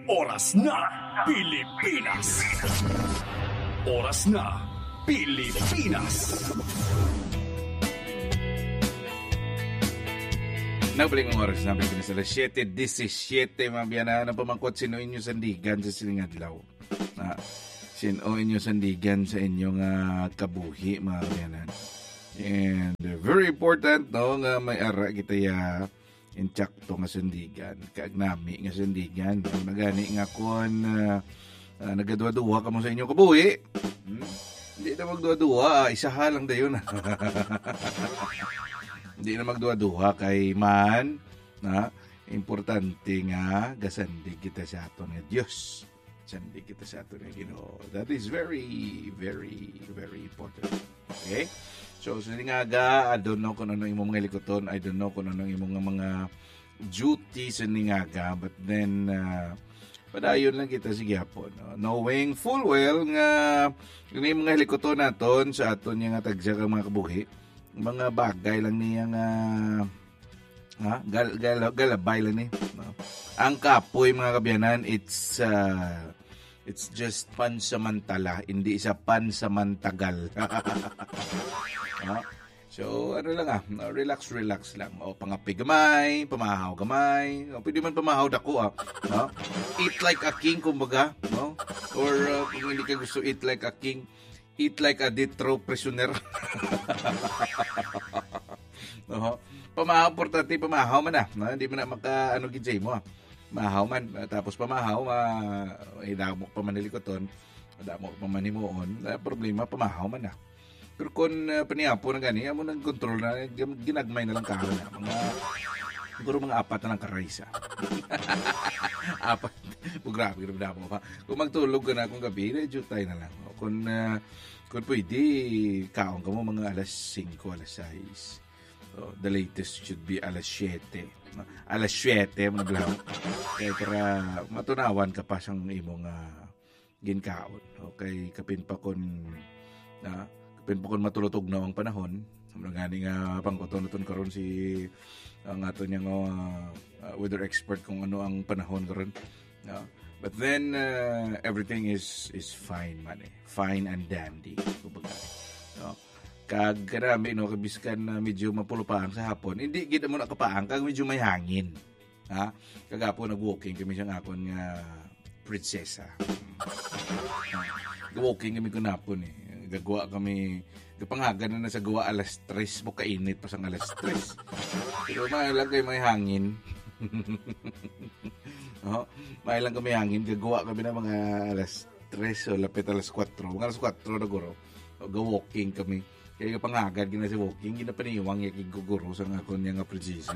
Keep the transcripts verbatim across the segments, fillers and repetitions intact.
Oras na Pilipinas. Oras na Pilipinas. Nabalik ang oras na Pilipinas. Alas siyete disisiete, mabiyana na pamangkot sino inyo sandigan sa Silingadlaw. Na, sino inyo sandigan sa inyong uh, kabuhi, mga kabiyanan. And uh, very important, no, nga may ara kita ya intakto nga sandigan. Kaagnami nga sandigan. Nagani nga kon uh, uh, nagadua-duwa ka mo sa inyong kabuhi. Hmm? Hindi na magdua-duwa. Isaha lang dayon. Hindi na magdua-duwa kay man. Na, importante nga gasandig kita sa aton nga Diyos. Sandig kita sa aton nga Ginoo. That is very, very, very important. Okay? So, sa nga ga, I don't know kung ano imong mga likoton. I don't know kung ano imong mga duties sa ningaga. But then, uh, padayon lang kita sige hapon. No? Knowing full well nga yung mga likoton naton sa aton nga tagsa ka mga kabuhi. Mga bagay lang niya nga ha? Gal, gal, galabay lang ni. No? Ang kapoy mga kabyanan, it's uh, it's just pansamantala. Hindi isa pansamantagal. No? So, ano lang ah, relax, relax lang. O, pangapi gamay, pamahaw gamay. O, pwede man pamahaw dako ah. No? Eat like a king, kumbaga. No? Or, uh, kung hindi ka gusto eat like a king, eat like a death row prisoner. No? Pamahaw, importante, pamahaw man ah. No? Hindi mo na maka, ano gijay mo ah. Mahaw man. Tapos pamahaw, ma, idamok pa man nilikoton. Idamok pa man himuon. Problema, pamahaw man ah. Pero kung uh, paniapo na gani, amo nang kontrol na, ginagmay na lang kaho na. Mga, siguro mga apat na lang karaysa. Apat. O grabe, grabe na ako. Kung magtulog ka na akong gabi, na-jutay na lang. O, kung, uh, kung pwede, kaon ka mo mga alas singko, alas sais. So, the latest should be alas siyete. Alas siyete, mga blaw. Kaya para matunawan ka pa siyang imong uh, ginkaon. Okay, kapin pa kung... Uh, Pin po kung matulutog na ang panahon, nga nga pangkoton-ton karon si ang ato niyang uh, uh, weather expert kung ano ang panahon karon. Uh, but then uh, everything is is fine man eh. Fine and dandy. Kumbaga. No? Kag karami no kabiskan na uh, medyo mapulupaang sa hapon. Hindi gid mo nakapaang kag medyo may hangin. Ha? Kagapo nag-walking kami siyang akon nga prinsesa. Nag-walking kami kunapon eh. Gagawa kami, kapangagan na na sa gawa alas tres, mo kainit pa sang alas tres. Pero may lang kayo may hangin. Oh, may lang kami hangin, gagawa kami na mga alas tres o lapit alas kwatro. Mga alas kwatro na guro. Ga-walking kami. Kaya kapangagan, gina sa walking, ginapaniwang yaking guguro sa nga kon niya nga prinsesa.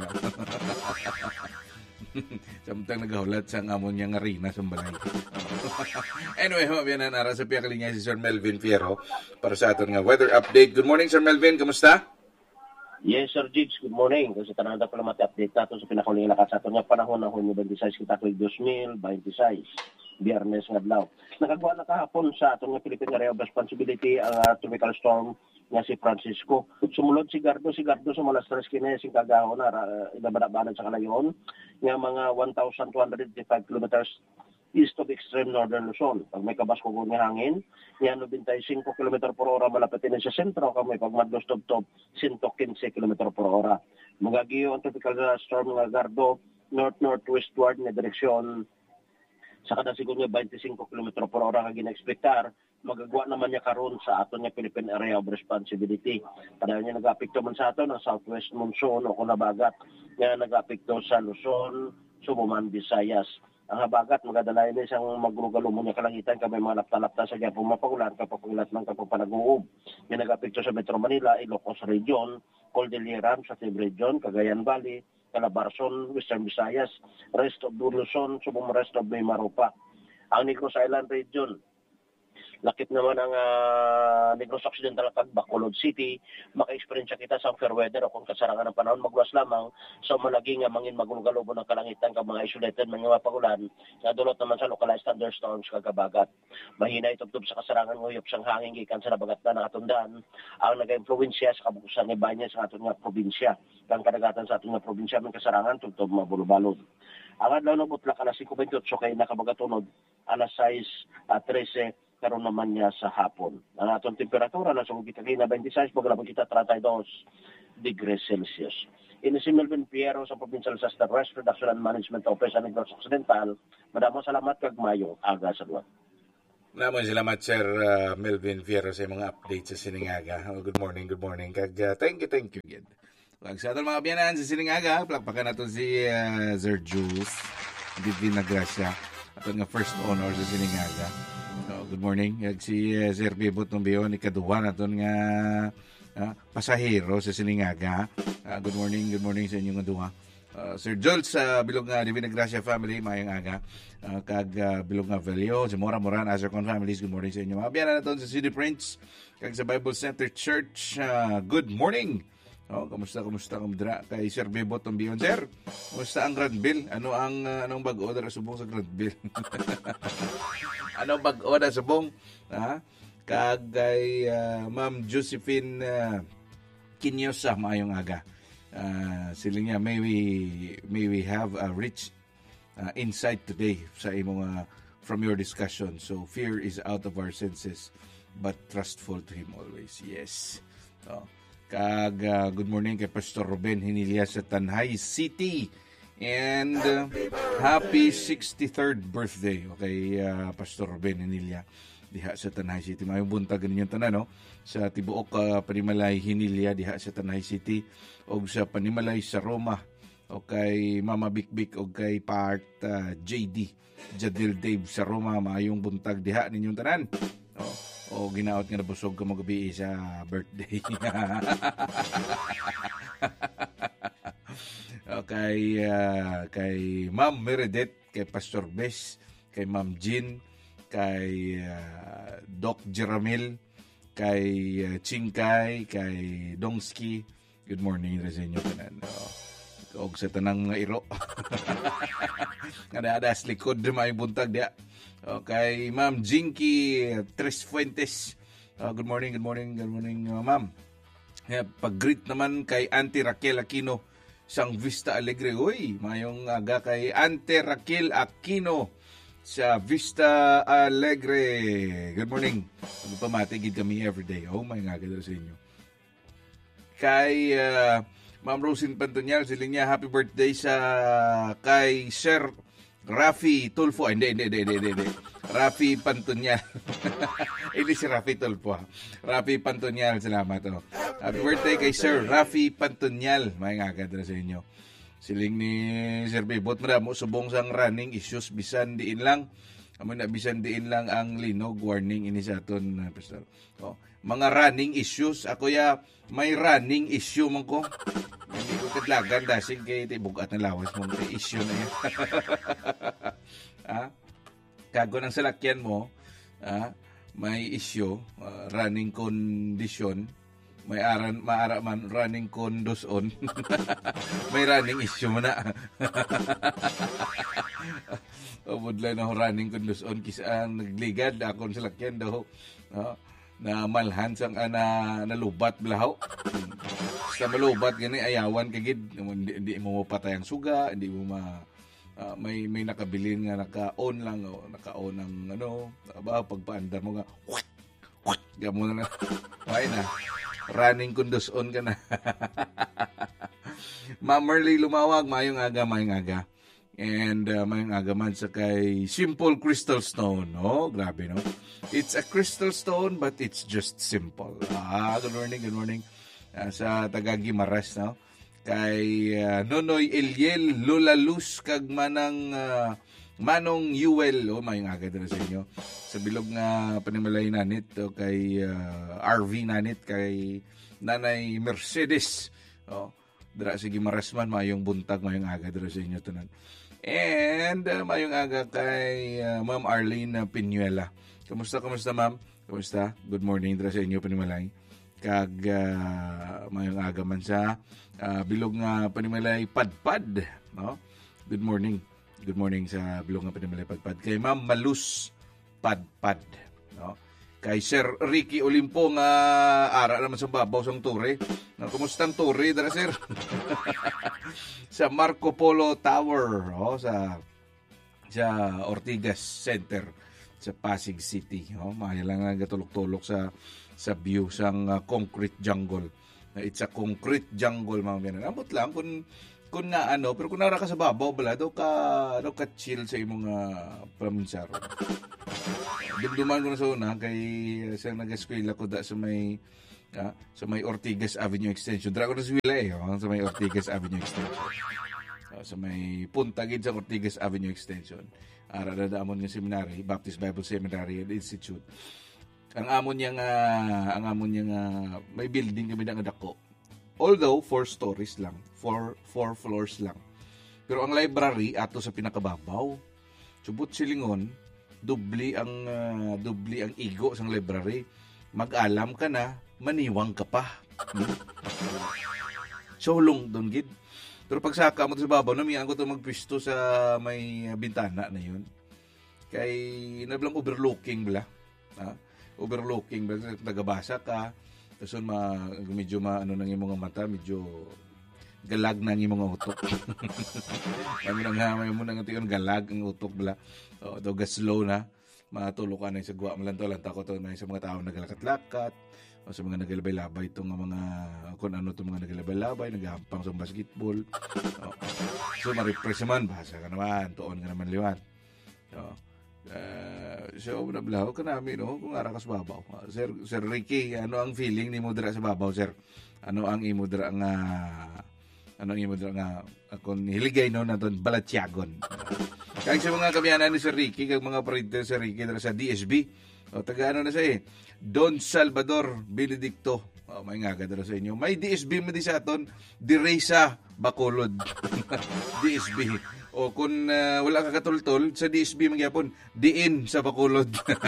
Samtang nagahulat sa amon niya nga rina sa balay. Anyway, mabiyanan ara sa piyakali niya si Sir Melvin Fierro para sa aton nga weather update. Good morning, Sir Melvin. Kamusta? Yes, Sir Jigs. Good morning. Kasi tanang na pala mati-update nato sa pinakuling lakas sa aton nga panahon ng Hunyo twenty-six kita tuig two thousand twenty-six. Biyernes nga adlaw. Nakagawa na kahapon sa aton nga Philippine Area of Responsibility ang uh, tropical storm nga si Francisco. Sumulod si Gardo, si Gardo sa malas tres kine sing kagahon na uh, idabadabanan sa kalayon nga mga one thousand two hundred fifty-five kilometers east of extreme northern Luzon. Pag may kabasko nga hangin, yan ninety-five kilometers per hora malapit din sa sentro, kag may pagmadlos tub-tub one hundred fifteen kilometers per hora. Magagiyo ang tropical storm nga Gardo north-northwestward na direksyon sa kada segundo twenty-five kilometers per hora nga gina-expectar. Magagawa naman niya karon sa aton nga Philippine Area of Responsibility. Padahal niya nag-apekto man sa aton ang southwest monsoon o kunabagat nga nag-apekto sa Luzon, Subuman, Visayas. Ang habagat magadalayan na isang magrugalo mo niya kalangitan kami mga lapta-lapta sa gyapong mapagulan kapagulat ng kapapanaguob. Nga nag-apekto sa Metro Manila, Ilocos Region, Cordilleran, sa Tib Region, Cagayan Valley, Calabarzon, Western Visayas, rest of Luzon, Subong rest of Maymaropa. Ang Negros Island Region, lakip naman ang uh, Negros Occidental at Bacolod City, maka-experience kita sa fair weather o kung kasarangan ng panahon, magwas lamang sa so, malaging mangin magulugalobo ng kalangitan ka mga isolated mga mapagulan, na dulot naman sa localized thunderstorms kagabagat. Mahina itubtub sa kasarangan nguyop sang hangin gikan sa nabagat na nakatundaan ang nag-influensya sa kabukusan ni Banya sa aton nga probinsya. Kang kadagatan sa aton nga probinsya ng kasarangan tubtub mabulubalod. Ang adlaw ng Butlak alas five twenty-eight kay nakabagatunod alas sais trese karon naman niya sa hapon. Ang atong temperatura na sugod kita kina twenty-six paglaban kita thirty-two degrees Celsius. Ini si Melvin Piero sa Provincial Disaster Risk Reduction and Management Office sa Negros Occidental. Madamo salamat kag maayong aga sa duwa. Maraming salamat, Sir uh, Melvin Fierro, sa mga updates sa Siningaga. Oh, good morning, good morning. Kag, uh, thank you, thank you again. Kag sa ating mga biyanan sa Siningaga, plakpakan natin si uh, Sir Jules Divina Gracia, ato nga first honor sa Siningaga. So, good morning. Kag si uh, Sir Bibot Numbion, ikaduwa nato nga uh, pasahero sa Siningaga. Uh, good morning, good morning sa inyong duha. Uh, Sir Jules sa uh, Bilog nga Divina Gracia family, mayang aga. Uh, kag uh, Bilog nga Velio, sa Mora Moran, Azarcon families, good morning sa inyo. Mga biyanan natin sa City Prince, kag sa Bible Center Church, uh, good morning. Oh, kamusta, kamusta, kamusta kay Sir Bibot Tumbion. Sir, kamusta ang Granville? Ano ang, uh, anong bag-o na subong sa Granville? Anong bag-o na subong? Ha? Kag kay uh, Ma'am Josephine uh, Kinyosa, maayong aga. Uh, sila nga, may we, may we have a rich uh, insight today sa imong uh, from your discussion. So, fear is out of our senses, but trustful to Him always. Yes. So, kag, uh, good morning kay Pastor Ruben Hinilia sa Tanhay City. And uh, happy sixty-third birthday, okay, uh, Pastor Ruben Hinilia diha sa Tanhay City. Mayong buntag ninyo tanan, no? Sa tibuok uh, Panimalay Hinilia diha sa Tanhay City o sa Panimalay sa Roma o kay Mama Bikbik o kay Part uh, J D Jadil Dave sa Roma. Mayong buntag diha ninyong tanan. O, o ginaot nga nabusog ka magabi sa birthday. O kay uh, kay Ma'am Meredith, kay Pastor Bes, kay Ma'am Jean, kay uh, Doc Jeramil, kay uh, Chingkay, kay Dongski. Good morning rin sa inyo tanan. O sa tanang iro. Nadadas likod may buntag dia. O kay Ma'am Jinky Tres Fuentes. Uh, good morning, good morning, good morning, uh, Ma'am. Yeah, pag-greet naman kay Auntie Raquel Aquino sang Vista Alegre. Uy, mayong aga kay Auntie Raquel Aquino sa Vista Alegre. Good morning. Magpamatigid kami everyday. Oh, may nga ganda sa inyo. Kay uh, Ma'am Rosin Pantonyal, sila niya happy birthday sa kay Sir Rafi Tulfo. Ay, hindi, hindi, hindi, hindi, hindi. Rafi Pantonyal. Hindi si Rafi Tulfo. Ha? Rafi Pantonyal, salamat. Oh. Happy birthday kay Sir Rafi Pantonyal. May nga ganda sa inyo. Siling ni Sir Bibot, maramo subong sang running issues, bisan diin lang. Amo na bisan diin lang ang linog, warning ini sa aton, Pastor. Oh, mga running issues, ako ya may running issue man ko. Hindi ko kadlagan dasig kay tibugat na lawas mo kay issue na yan. Ah, kago ng salakyan mo, ah, may issue, uh, running condition. May aran maara man running condos on. May running issue mo na. O budla na running condos on kisa ang nagligad akon sa lakyan daw. No? Na malhan sang ana nalubat blahaw. Sa malubat gani ayawan kagid hindi, hindi mo mapatay ang suga, hindi mo ma uh, may may nakabilin nga naka-on lang o naka-on ang ano, ba pagpaandar mo nga. Gamo na. Ay na. Running kundos on ka na. Ma'am Merly Lumawag, mayong aga, mayong aga. And uh, mayong aga man sa kay Simple Crystal Stone. Oh, grabe, no? It's a crystal stone, but it's just simple. Ah, good morning, good morning. Uh, sa Taga-Gimaras, no? Kay uh, Nonoy Eliel, Lola Luz, kag manang uh, Manong Yuel. Oh, mayong aga din sa inyo. Sa bilog nga Panimalay nanit o kay uh, R V nanit kay Nanay Mercedes. Oh, dira sige Marasman mayong buntag mayong aga dira sa inyo tanan. And uh, mayong aga kay uh, Ma'am Arlene Pinuela. Kamusta kamusta ma'am? Kamusta? Good morning dira sa inyo Panimalay. Kag uh, mayong aga man sa uh, bilog nga Panimalay Padpad, no? Good morning. Good morning sa bilog nga Panimalay Padpad kay Ma'am Malus Padpad, no? Kay Sir Ricky Olimpo nga ara naman sa babaw sang Tore. Na kumustang Tore dara sir? Sa Marco Polo Tower, oh, sa sa Ortigas Center sa Pasig City. Oh, mahal lang nga tulok-tulok sa sa view sang uh, concrete jungle. Uh, it's a concrete jungle mga biyanan. Ambot lang kung kung na ano, pero kung nara ka sa babaw bala daw ka daw ka chill sa imong uh, probinsaro. Dumduman ko na sa una kay uh, sa nag-eskwela ko da sa may uh, sa may Ortigas Avenue Extension. Dra ko na sa wila eh, oh, sa may Ortigas Avenue Extension. Uh, sa may punta gid sa Ortigas Avenue Extension. Ara na daamon nga seminary, Baptist Bible Seminary and Institute. Ang amon niya nga ang amon niya nga may building kami nga dako. Although four stories lang, four four floors lang. Pero ang library ato sa pinakababaw. Subot silingon, dubli ang uh, dubli ang igo sang library. Mag-alam ka na, maniwang ka pa. Hmm? Sulong doon gid. Pero pag saka mo sa babaw, namiyan ko to magpwesto sa may bintana na yun. Kay nablang overlooking bala. Ha? Overlooking bala, tagabasa ka. Tapos ma, medyo ma, ano nang imong mata, medyo galag na ang imong utok. Kami nang hamay mo nang itiyon, galag ang utok bala. O, daw gaslow na. Matulog ka na sa guwa. Malanto-lanta ko to na sa mga tao naglakat-lakat. O sa mga nagalabay-labay itong mga, kung ano itong mga nagalabay-labay, nagahampang sa basketball. O, so, ma-repress naman. Basa ka naman. Tuon ka naman liwan. O, Uh, so, nablaw ka namin, no? Kung ara ka sa babaw. Uh, sir, Sir Ricky, ano ang feeling ni mo dira sa babaw, sir? Ano ang imo dira nga, ano ang imo dira nga, kung hiligay no naton balatyagon. Uh, kaya sa mga kabiyanan ni Sir Ricky, kag mga printer Sir Ricky dira sa D S B, o taga ano na siya eh, Don Salvador Benedicto. Oh, may nga dira sa inyo. May D S B mo di sa aton, Diresa Bacolod. D S B. O kung uh, wala ka katultol, sa D S B magyapon, diin sa Bacolod.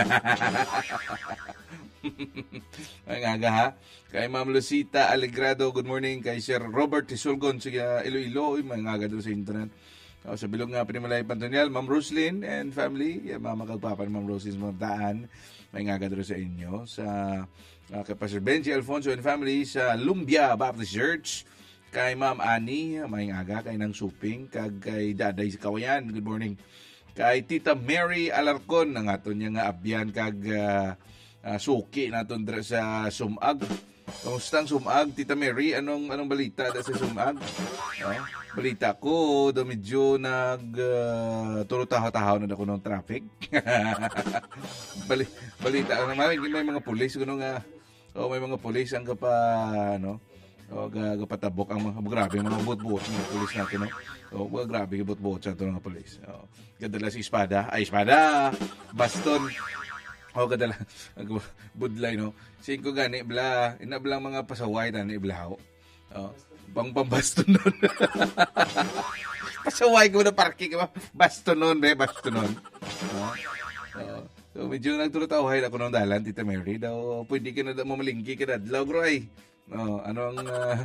Ay nga ha. Kay Ma'am Lucita Alegrado, good morning. Kay Sir Robert Tisulgon, sa Iloilo, may nga doon sa internet. O, sa bilog nga Panimalay Pantonial, Ma'am Roslyn and family, yeah, mama kagpapa ni Ma'am Roslyn sa daan, may nga doon sa inyo. Sa uh, kay Pastor Benji Alfonso and family sa Lumbia Baptist Church. Kay Ma'am Annie, may aga, kay Nang Suping, kag kay Daday sa Kawayan, good morning. Kay Tita Mary Alarcon, ang aton niya nga abyan, kag uh, uh, suki naton dra sa Sumag. Kamusta ang Sumag, Tita Mary? Anong anong balita da sa Sumag? Oh, balita ko, do medyo nag uh, turo-tahaw-tahaw na ako ng traffic. Bali, balita ko naman, may mga pulis, kuno nga, oh, may mga pulis ang kapa, ano, o gagapatabok ang mga grabe mga bot-bot ng pulis natin, no? O grabe yung bot-bot sa ito ng pulis. O kadala si espada, ay espada, baston. O kadala budlay, no? Singko gani bla, inablang mga pasaway tani iblahaw. O pang pambaston nun. Pasaway ko na parking ka, baston nun, be, baston nun. O, o so medyo nagtulot-awahay ako ng dalan, Tita Mary, daw pwede ka na mamalingki ka na, logro ay. No, ano ang uh,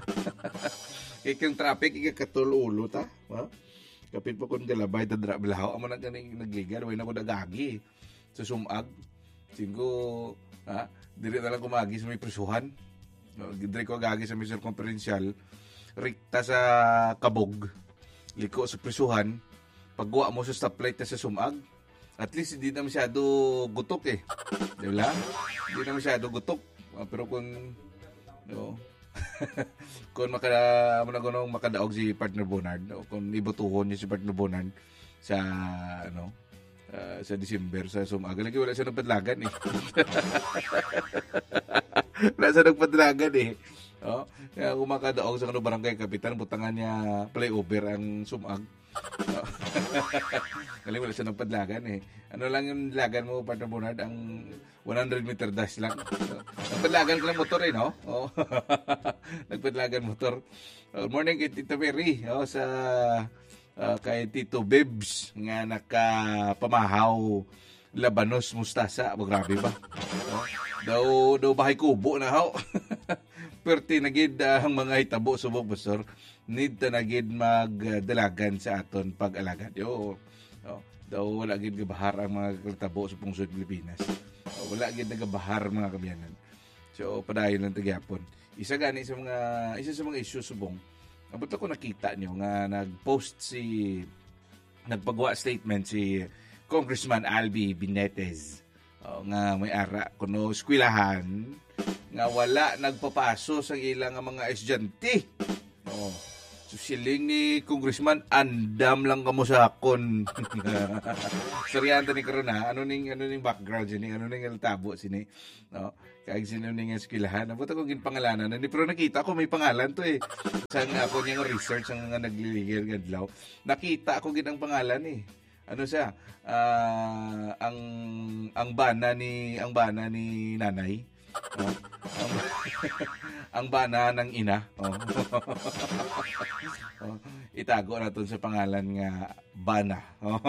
ikang traffic ikakatulo ta, ha? Kapit po kun galabay ta dra blahaw amo nang ganing nagligar way na ko dagagi sa Sumag. Singgo, ha? Dili na lang kumagi sa may prisuhan. No, dire ko gagi sa Mister Conferential, rikta sa Kabog, liko sa prisuhan, pagwa mo sa stoplight sa Sumag. At least hindi na masyado gutok eh. Di ba? Hindi na masyado gutok. Pero kung no. Kung maka mo na gunong makadaog si partner Bonard, o kung ibutuhon niya si partner Bonard sa ano uh, sa December sa Sumag, lagi wala siya nagpadlagan eh. Wala siya nagpadlagan eh. Oh, kaya kung makadaog sa kanong barangay kapitan, butangan niya playover ang Sumag. Oh. Galing wala siya nagpadlagan eh. Ano lang yung lagan mo, partner Bonard, ang one hundred meter dash lang. Nagpadlagan ka lang motor eh, no? Oh. Nagpadlagan motor. Good morning kay Tita Mary. Oh, sa uh, kay Tito Bibs nga nakapamahaw labanos mustasa. Oh, grabe ba? Oh. Daw, daw bahay kubo na ho. Perti nagid uh, ang mga hitabo subok, Pastor. Need ta nagid magdalagan sa aton pag-alagad. Yo, Oh, daw wala gid gabahar ang mga kalatabo sa pungsod Pilipinas. Oh, wala gid nagabahar mga kabyanan. So padayon lang tagyapon. Isa gani sa mga isa sa mga issue subong. Abot ako nakita niyo nga nag-post si nagpagawa statement si Congressman Albi Binetez. Oh, nga may ara kuno eskwelahan nga wala nagpapaso sa ilang mga estudyante. Oh. So siling ni Congressman andam lang kamo sa akon. Saryanta ni karon ha. Ano ning ano ning background sini? Ano ning tabo sini? No. Kay sino ning eskwelahan. Abot ako gin pangalanan. Ni pero nakita ko may pangalan to eh. Sa ako niyang research ang nga nagliligir gadlaw. Nakita ko gid ang pangalan eh. Ano siya? Uh, ang ang bana ni ang bana ni nanay. Oh. ang, ang bana ng ina. Oh. Oh. Itago na to sa pangalan nga Bana. Oh.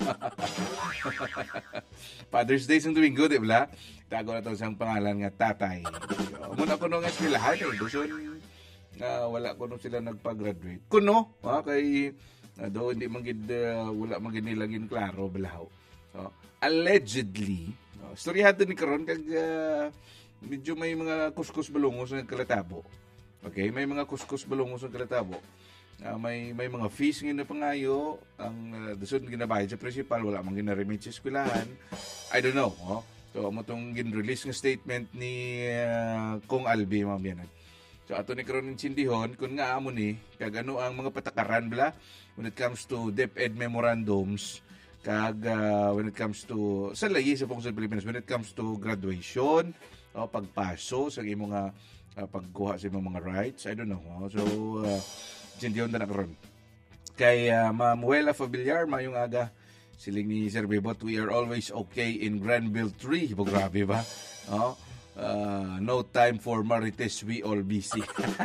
Father's Day sa Domingo, di ba? Itago na to sa pangalan nga Tatay. Oh. Muna ko nung eskwelahan eh. Doon na uh, wala ko nung sila nagpa-graduate. Kuno, ah, kay Uh, do hindi magid uh, wala magid nilagin klaro balaw. So, allegedly, no, storyahan ni karon kag uh, medyo may mga kuskus balungos ng kalatabo. Okay, may mga kuskus balungos ng kalatabo. Uh, may may mga fees nga na pangayo ang uh, dason ginabayad sa principal, wala man gina-remit sa eskwelahan. I don't know, oh. So mo tong gin-release nga statement ni uh, Kong Albi mamyan. So ato ni karon insindihon kun nga amo ni kag ano ang mga patakaran bala when it comes to DepEd memorandums kag uh, when it comes to sa lahi sa pungsod Pilipinas when it comes to graduation o pagpaso sa imong nga uh, pagkuha sa imong mga rights. I don't know. Oh. So uh, insindihon na karon kay uh, Ma'am Wela Fabiliar mayong aga siling ni Sir Bebot, we are always okay in Granville three. Bo grabe ba? Oh. Uh, no time for Marites, we all busy.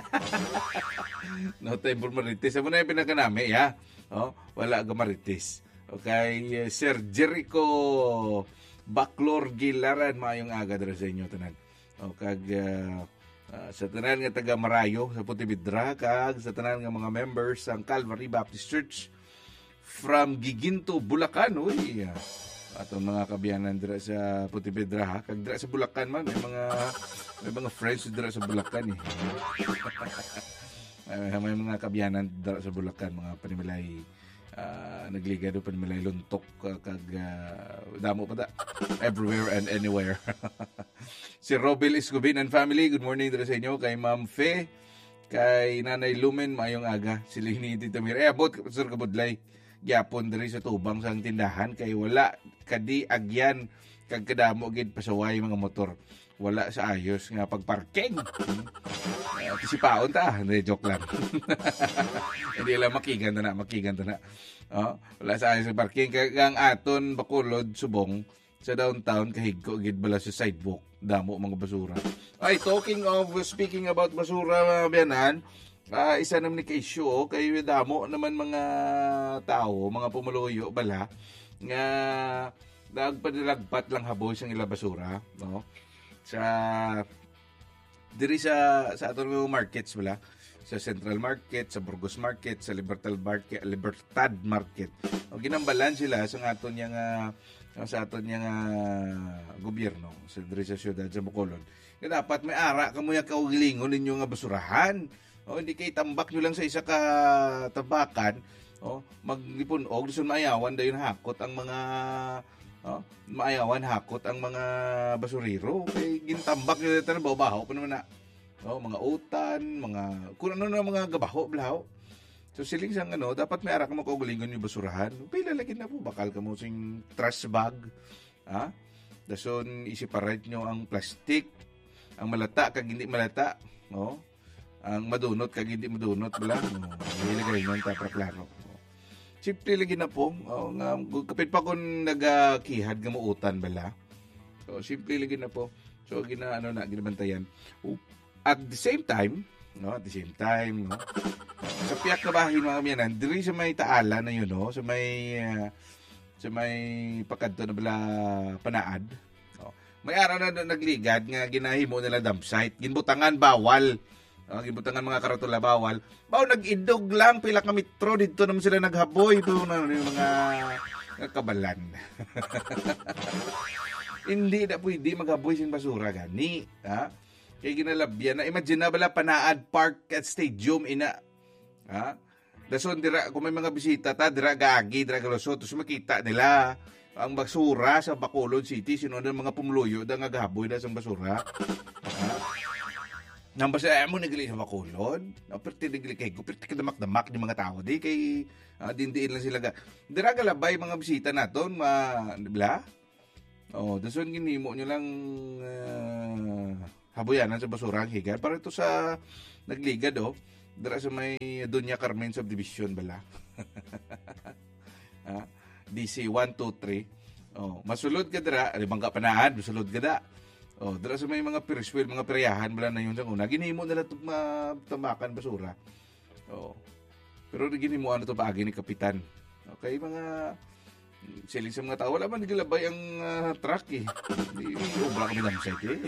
No time for Marites. Amo na yung pinakanami, ha? Oh, wala ka Marites. Okay, uh, Sir Jericho Baclor Gilaran, mayong aga dara sa inyo tanan. O kag uh, uh, sa tanan nga taga Marayo sa Puntibidra kag sa tanan nga mga members ang Calvary Baptist Church from Giginto, Bulacan. Uy, uh, atong mga kabiyanan dira sa Puntibidra ha. Kag dira sa Bulacan man may mga may mga friends dira sa Bulacan eh. may, may mga kabiyanan dira sa Bulacan, mga panimilay uh, nagliga do panimilay luntok uh, kag uh, damo pa da everywhere and anywhere. Si Robel Iscobin and family, good morning dira sa inyo kay Ma'am Fe, kay Nanay Lumen mayong aga, sila ni Tita Mir. Eh abot Sir Kabudlay gyapon diri sa tubang sang tindahan kay wala kadi agyan kag kadamo gid pasaway mga motor, wala sa ayos nga pagparking. Uh, Kisipaon ta, hindi joke lang. Hindi lang makigan na makigan na. Oh, wala sa ayos sa parking kag ang aton Bacolod Subong sa downtown kahigko gid bala sa sidewalk, damo mga basura. Ay, talking of speaking about basura biyanan, Uh, isa naman ni issue oh, kay damo naman mga tao, mga pumuluyo bala nga nagpadalagpat lang haboy sang ila basura, no? Sa diri sa sa aton mga markets bala, sa Central Market, sa Burgos Market, sa Libertad Market, Libertad Market. O ginambalan sila sa aton yang uh, sa aton yang uh, gobyerno sa diri sa syudad sa Bacolod. Nga dapat may ara kamo yang kaugilingon ninyo nga basurahan. O hindi kay tambak nyo lang sa isa ka tabakan, o maglipon og gusto maayawan dayon hakot ang mga oh, maayawan hakot ang mga basurero kay gintambak nyo dito na babaho pa naman na. Oh, mga utan, mga kun ano na mga gabaho blaho. So siling sang ano, dapat may ara ka mo kaugalingon yung basurahan. Pila lagi na po bakal ka mo sing trash bag. Ha? Dason i-separate nyo ang plastic, ang malata kag hindi malata, no? Ang madunot kag hindi madunot bala, no? Ilagay nyo ta para klaro. Simple lagi na po, oh, nga kapit pa kun nagakihad nga muutan bala. So simple lagi na po. So gina ano na ginabantayan. At the same time, no, at the same time, no. Sa piyak na bahin mga miyanan, diri sa may taala na yun, no, sa may uh, sa may pakadto na bala panaad. No. May araw na nagligad nga ginahimo nila dump site, ginbutangan bawal. Uh, gibutangan mga karatula bawal. Baw nag-idog lang pila ka metro dito naman sila naghaboy do na yung mga nakabalan. Hindi na pwede maghaboy sin basura gani. Ha? Kaya ginalabyan na. Imagine na bala panaad park at stadium ina. Ha? Dason dira kung may mga bisita ta dira gagi dira galusot so makita nila ang basura sa Bacolod City sino na mga pumuluyo da nga gahaboy da sa basura. Ha? Nang basa mo nagili sa Bacolod. Aperti nagili kay guperti kadamak-damak ni mga tao di kay uh, dindiin lang sila ga. Dira galabay mga bisita naton ma bla. Oh, dason ginimo nyo lang uh, haboyanan sa basura ang higan para ito sa nagligad oh. Dira sa may Doña Carmen Subdivision bala. ah, D C one two three. Oh, masulod ka dira, ari bangka panahan, masulod ka da. Oh, dira sa may mga piriswil, mga peryahan bala na yun sa una. Ginimo nila itong tambakan basura. Oh. Pero ginimo ano to paagi ni kapitan. Okay, mga siling sa mga tao, wala man nagilabay ang uh, truck eh. Hindi obra kami ng site eh.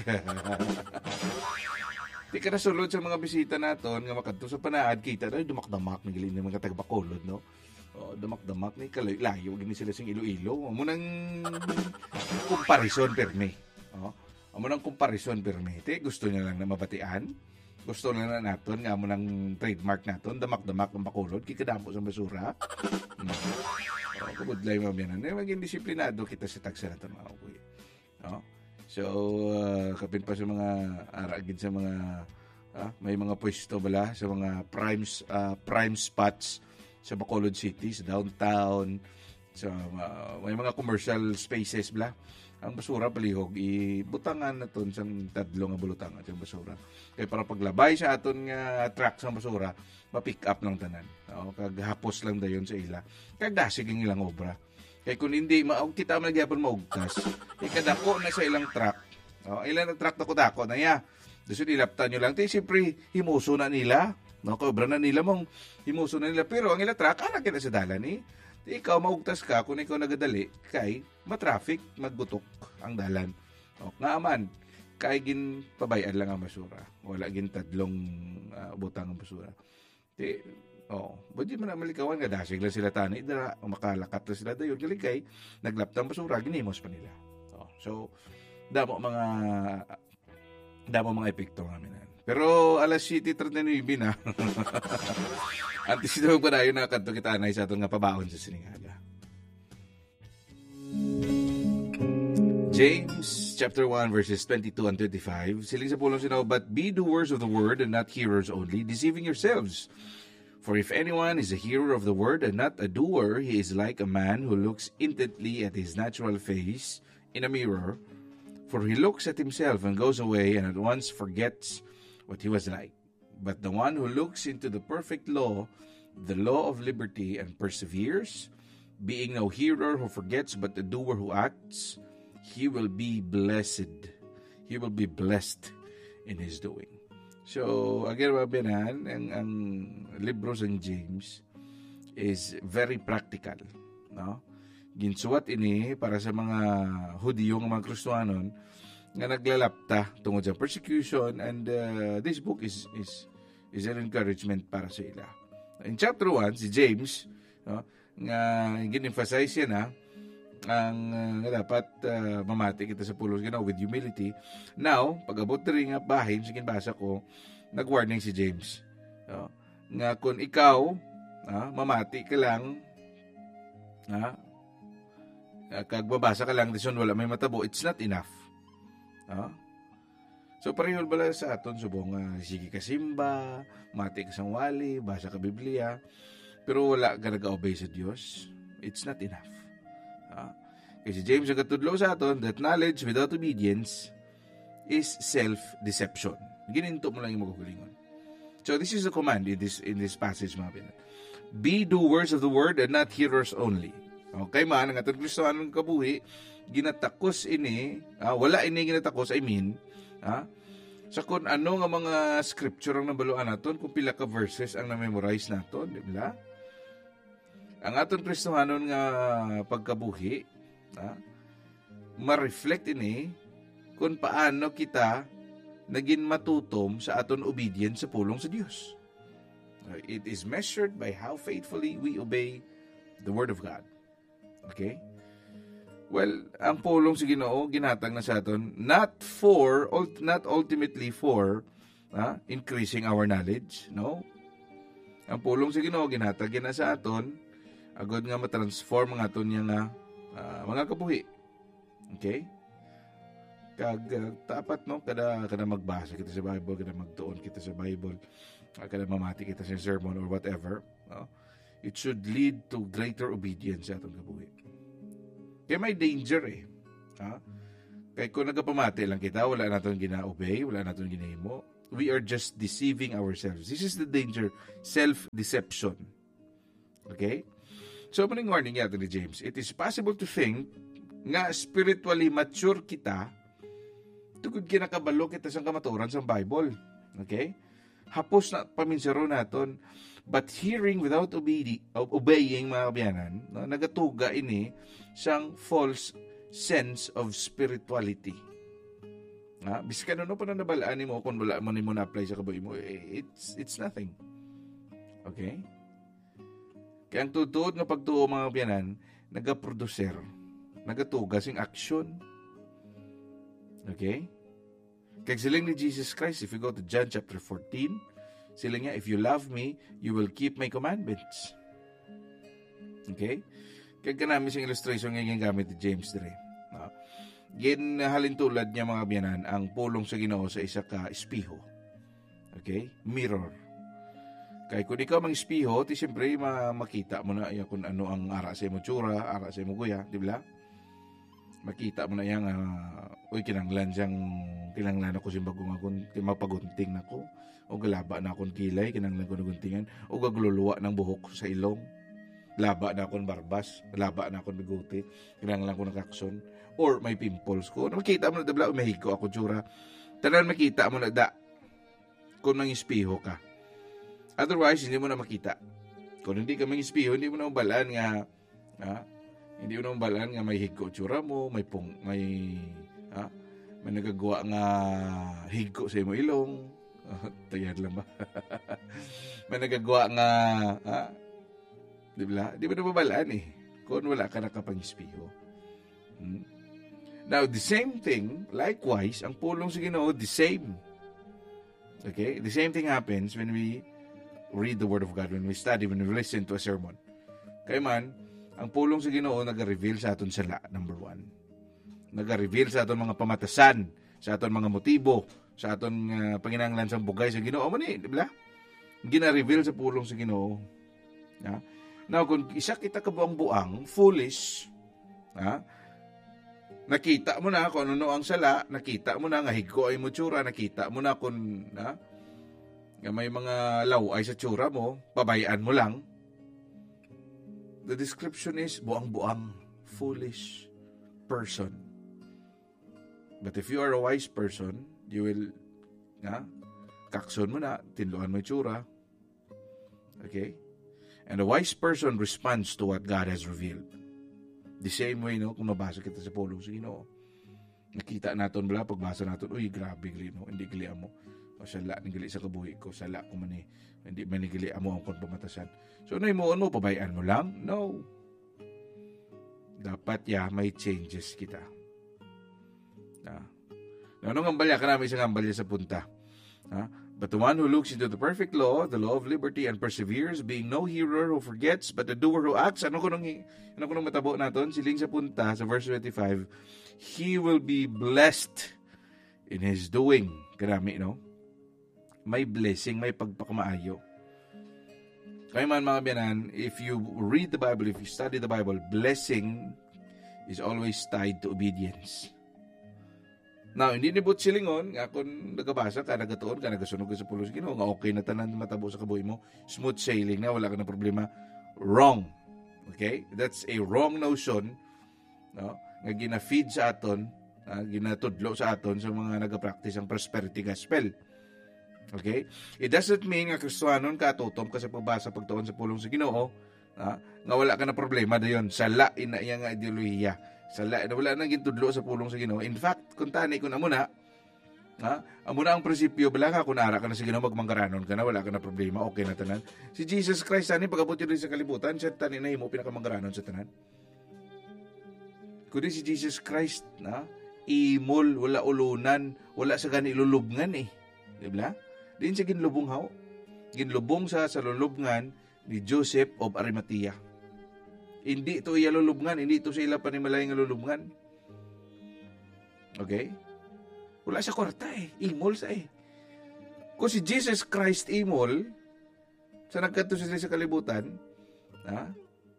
Di ka nasulod sa mga bisita naton nga makadto sa panaad kita na dumak-damak ng gilin ng mga taga-Bacolod, no? O, dumak-damak ni kalayo gini sila sing Iloilo. Amo nang comparison perme. O, amo nang comparison perme. Te gusto niya lang na mabatian. Gusto na na naton nga amo nang trademark naton damak-damak ng Bacolod kikadamo sa basura. No. O, kubudlay mo yan. Maging disiplinado kita sa tagsa naton mga kuya. O. So, uh, kapin pa sa mga aragid sa mga uh, may mga pwesto bala sa mga prime uh, prime spots sa Bacolod City, sa downtown, sa uh, may mga commercial spaces bala. Ang basura palihog ibutangan naton sa tadlo nga bulutangan sa basura. Kay para paglabay sa aton nga truck sa basura, ma-pick up lang tanan. O kag hapos lang dayon sa ila. Kag dasig ang ilang obra. Kaya kung hindi, maog kita magyapon maugtas, ikadako na sa ilang truck. O, ilan na truck dako-dako na ya. Doon ilaptan nyo lang. Di, siyempre, himuso na nila. No, kaobra na nila mong himuso na nila. Pero ang ilang truck, anak kita sa dalan eh. Di, ikaw maugtas ka, kung ikaw nagadali, kay matraffic, magbutok ang dalan. O, nga aman, kay gin pabayaan lang ang basura. Wala gin tadlong uh, butang ang basura. Di, oh, budi man na malikawan nga dasig lang sila tani dira makalakat na sila dayon galigay naglaptang basura ginimos pa nila. Oh, so damo mga damo mga epekto namin. Pero alas seven thirty-nine na. Antes daw pa dayon na kadto kita anay sa aton nga pabaon sa siningala. James chapter one verses twenty-two and twenty-five. Siling sa pulong sinaw, but be doers of the word and not hearers only, deceiving yourselves. For if anyone is a hearer of the word and not a doer, he is like a man who looks intently at his natural face in a mirror. For he looks at himself and goes away and at once forgets what he was like. But the one who looks into the perfect law, the law of liberty, and perseveres, being no hearer who forgets but the doer who acts, he will be blessed. He will be blessed in his doing. So, again, mabinan, ang, ang libro sa James is very practical. No? Ginsuwat ini para sa mga Hudiyo ng mga Kristohanon nga naglalapta tungod sa persecution, and uh, this book is is is an encouragement para sa ila. In chapter one, si James, no, nga gin-emphasize yan ha, ang uh, dapat uh, mamati kita sa pulos ginaw with humility. Now, pag-abot rin nga bahin, sige basa ko, nag-warning si James. No? Nga kung ikaw, ah, mamati ka lang, ah, kag babasa ka lang, dison wala may matabo, it's not enough. Ah? So, pareho bala sa aton, subong, uh, sige ka simba, mati ka sang wali, basa ka Biblia, pero wala ka nag-obey sa Diyos, it's not enough. Ah, kasi James ang katudlo sa aton that knowledge without obedience is self-deception. Gininto mo lang yung magagulingon. So this is a command in this in this passage, mga pinat. Be doers of the word and not hearers only. Okay man, ang aton Kristohanon kabuhi, ginatakos ini, ah, wala ini ginatakos, I mean, ah, sa kung ano nga mga scripture ang nabaluan naton, kung pila ka verses ang na-memorize naton, di ba? Ang aton Kristohanon nga pagkabuhi, ah, ma-reflect ini kung paano kita naging matutom sa aton obedience sa pulong sa Dios. It is measured by how faithfully we obey the Word of God. Okay? Well, ang pulong sa Ginoo ginhatag na sa aton not for not ultimately for uh, increasing our knowledge, no? Ang pulong sa Ginoo ginhatag na sa aton agod nga ma-transform ang aton nga uh, mga kabuhi. Okay? Kag uh, tapat no kada kada magbasa kita sa Bible, kada magtuon kita sa Bible, uh, kada mamati kita sa sermon or whatever, no? It should lead to greater obedience sa aton kabuhi. Kaya may danger eh. Ha? Kaya kung nagpamati lang kita, wala natin gina-obey, wala natin ginahimo, we are just deceiving ourselves. This is the danger, self-deception. Okay? So, maning warning natin ni James, it is possible to think nga spiritually mature kita tugod kinakabalo kita sa kamaturan sa Bible. Okay? Hapos na paminsaro naton, but hearing without obedi- obeying mga kabiyanan, no, nagatuga ini siyang false sense of spirituality. Ha? Biskan ano pa na nabalaan mo kung wala mo ni mo na-apply sa kabuhi mo, it's, it's nothing. Okay? Kaya ang tutuod ng pagtuo mga kabiyanan, nagaproducer, nagatuga sing action. Okay? Kaya siling ni Jesus Christ, if you go to John chapter fourteen, sila nga, if you love me, you will keep my commandments. Okay? Kaya ka namin siyang illustration nga yung gamit ni James dire. No? Gin halintulad niya mga biyanan, ang pulong sa Ginoo sa isa ka espiho. Okay? Mirror. Kaya kung ikaw mang espiho, ti siyempre makita mo na kung ano ang ara sa imo tsura, ara sa imo guya, di ba? Makita mo na yang, uh, uy, kinanglan siyang, kinanglan ako siyang bagong akong, mapagunting na ko, o galaba na akong kilay, kinanglan ko na guntingan, o gagluluwa ng buhok sa ilong, laba na akong barbas, laba na akong bigote, kinanglan ko ng kakson, or may pimples ko. Makita mo na, dabla, umahigo ako tsura. Tanan makita mo na, da, kung nang espiho ka. Otherwise, hindi mo na makita. Kung hindi ka mang espiho, hindi mo na mabalaan nga, ha? Hindi mo na mabalaan nga may higo tsura mo, may pung, may, ha? May nagagawa nga higo sa imo ilong. Tayad lang ba? May nagagawa nga, ha? Di ba? Di mo na mabalaan eh. Kung wala ka nakapang-espiho. Hmm? Now, the same thing, likewise, ang pulong sa Ginoo, the same. Okay? The same thing happens when we read the Word of God, when we study, when we listen to a sermon. Kaya man, ang pulong sa Ginoo nag-reveal sa aton sala, number one. Nag-reveal sa aton mga pamatasan, sa aton mga motibo, sa aton uh, panginahanglan sa bugay sa Ginoo. Mani, di ba? Gina-reveal sa pulong sa Ginoo. Ha? Now, kung isa kita kabuang-buang, foolish, ha? Nakita mo na kung ano ang sala, nakita mo na nga higo ay mo tsura, nakita mo na kung ha? Nga may mga laway sa tsura mo, pabayaan mo lang. The description is buang-buang, foolish person. But if you are a wise person, you will, ha? Kakson mo na, tinluan mo yung tsura. Okay? And a wise person responds to what God has revealed. The same way, no, kung nabasa kita sa pulong sa Ginoo. Nakita natin bala, pagbasa natin, uy, grabe, gali, no, hindi gali mo. O sala, nigali sa kabuhi ko, sala ko man eh, hindi manigili mo ang pamatasan. So, ano yung mo, pabayaan mo lang? No. Dapat, ya, may changes kita. Ah. Now, anong ambalya ka namin isang ambalya sa punta? Ha? But the one who looks into the perfect law, the law of liberty, and perseveres, being no hearer who forgets, but the doer who acts, ano ko nung, ano ko nung matabo natin? Siling sa punta, sa verse twenty-five, he will be blessed in his doing. Karami, no? May blessing, may pagpakamaayo. Kaya man mga biyanan, if you read the Bible, if you study the Bible, blessing is always tied to obedience. Now, hindi nibot silingon, nga kung nagabasa ka, nagatuon ka, nagasunog ka sa pulong sa Ginoo, nga okay na tanan matabo sa kabuhi mo, smooth sailing na, wala ka na problema. Wrong. Okay? That's a wrong notion, no? Nga gina-feed sa aton, uh, ginatudlo sa aton sa mga nagapractice ang prosperity gospel. Okay? It doesn't mean nga Kristohanon ka, tutom ka sa pagbasa, pagtuon sa pulong sa Ginoo, uh, nga wala ka na problema dayon. Sala, ina iya nga ideolohiya. Sala, wala nang gintudlo sa pulong sa Ginoo. In fact, kung tanay ko na muna, ha, amuna ang prinsipyo, bala ka, kung ara ka na sa Ginoo, magmanggaranon ka na, wala ka na problema, okay na tanan. Si Jesus Christ, tani, pag-abot yun sa kalibutan, siya tani na himo, pinakamanggaranon sa tanan. Kundi si Jesus Christ, na, imol, wala ulunan, wala sa gani ilulubngan eh. Diba? Diin siya ginlubong haw. Ginlubong sa sa lulubngan ni Joseph of Arimathea. Hindi ito iya lulubngan, hindi ito sa ila panimalay nga lulubngan. Okay? Wala sa kwarta eh. Imol sa eh. Kung si Jesus Christ imol, sa nagkanto sila sa kalibutan, ha?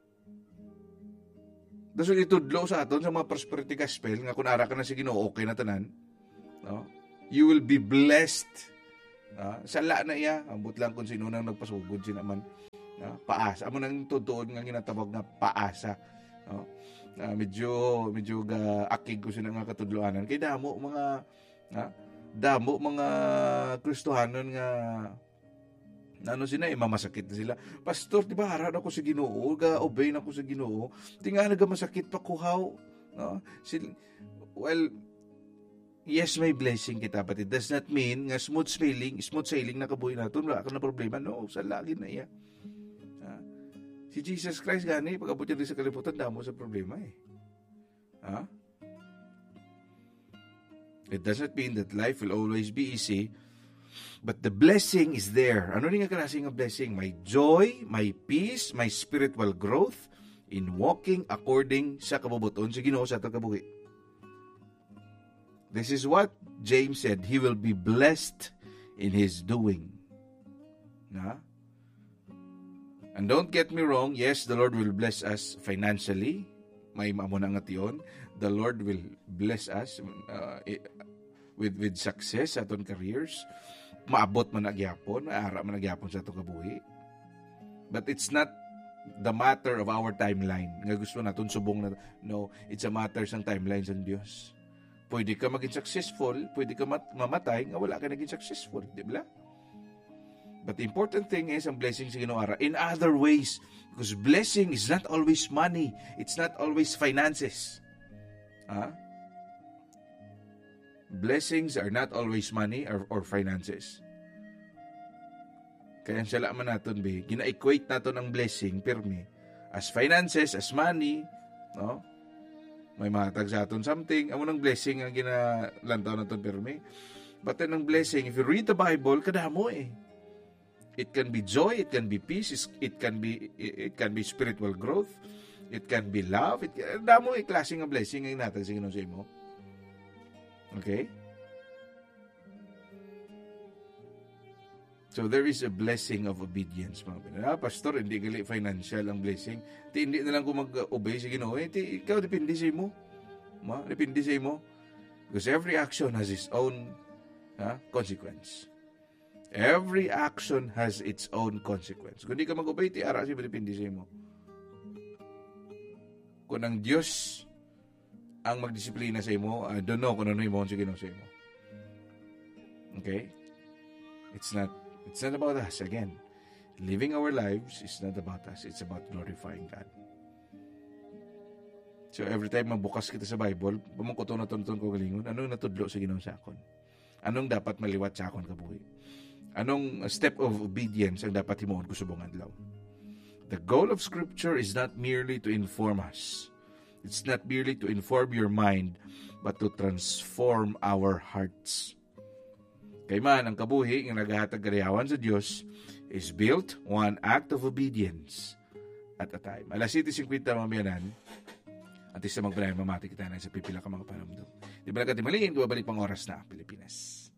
Daso itudlo sa aton sa mga prosperity gospel nga kung ara ka na si Ginoo okay na tanan, no? You will be blessed. Uh, sala na iya, ambot lang kung sino nang nagpasugod siya naman. Uh, paasa amo nang tutuon nga ginatawag na paasa. No? Uh, medyo medyo ga akig ko sila nga katudloanan kay damo mga uh, damo mga Kristohanon nga ano sila, eh, mamasakit na sila. Pastor, di ba, harap ako sa Ginoo, ga-obey na ako sa Ginoo, di nga nagamasakit pa kuhaw. No? Sil- well, yes, may blessing kita, but it does not mean nga smooth sailing, smooth sailing na kabuhay natin, wala ka na problema. No, sa lagi na iya. Ha? Si Jesus Christ gani, pag-abot niya sa kalibutan, damo sa problema eh. Ha? It does not mean that life will always be easy, but the blessing is there. Ano rin nga klaseng nga blessing? May joy, may peace, may spiritual growth in walking according sa kabubuton sa Ginoo sa atong kabuhi. This is what James said, he will be blessed in his doing. Na? And don't get me wrong, yes, the Lord will bless us financially. May maamo na nga tiyon. The Lord will bless us uh, with with success sa aton careers. Maabot man nagyapon, maara man nagyapon sa atong kabuhi. But it's not the matter of our timeline. Nga gusto natin subong na, no, it's a matter sang timeline sa Diyos. Pwede ka maging successful, pwede ka mat- mamatay, nga wala ka naging successful, di ba? But the important thing is, ang blessing sa Ginoo ara in other ways. Because blessing is not always money. It's not always finances. Ha? Huh? Blessings are not always money or, or finances. Kaya sala man natin, be, gina-equate natin ang blessing, permi, as finances, as money, no? May matag sa atin something, amo ng blessing ang ginalantaw natin, permi. But then ang blessing, if you read the Bible, kadamo eh. It can be joy, it can be peace, it can be it can be spiritual growth, it can be love, it can, damo eh, klaseng ang blessing ang natag sa Ginoo sa imo. Okay? So there is a blessing of obedience, mga pinag. Ah, pastor, hindi gali financial ang blessing. Ti hindi na lang ko mag-obey sa Ginoo. Eh, ti, ikaw, depende sa imo. Ma, depende sa imo. Because every action has its own ha, consequence. Every action has its own consequence. Kung hindi ka mag-obey, ti ara siya, depende sa imo. Kung ang Diyos ang magdisiplina sa imo, I don't know kung ano imo sa Ginoo sa imo. Okay? It's not it's not about us. Again, living our lives is not about us. It's about glorifying God. So every time mabukas kita sa Bible, pamangkuto na tunton ko galingon, anong natudlo sa Ginoo sa akon? Anong dapat maliwat sa akon kabuhi? Anong step of obedience ang dapat himuon ko subong adlaw? The goal of Scripture is not merely to inform us. It's not merely to inform your mind, but to transform our hearts. Kay man, ang kabuhi, ang naghahatag kariyawan sa Diyos, is built one act of obedience at a time. alas siyete fifty mamayanan, at isa magpalayan mamati kita na sa pipila ka mga panamdo. Di ba nagkatimaliin, balik pang oras na Pilipinas.